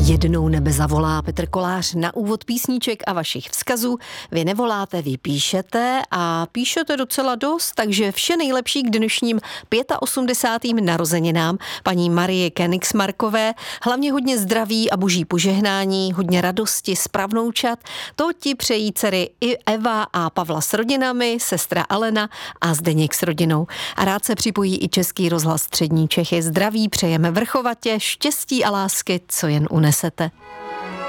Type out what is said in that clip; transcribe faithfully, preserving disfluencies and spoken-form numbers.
Jednou nebe zavolá, Petr Kolář na úvod písniček a vašich vzkazů. Vy nevoláte, vy píšete a píšete docela dost, takže vše nejlepší k dnešním osmdesátým pátým narozeninám paní Marie Kenigsmarkové. Hlavně hodně zdraví a boží požehnání, hodně radosti, spravnoučat. To ti přejí dcery i Eva a Pavla s rodinami, sestra Alena a Zdeněk s rodinou. A rád se připojí i Český rozhlas Střední Čechy. Zdraví přejeme vrchovatě, štěstí a lásky, co jen unesete.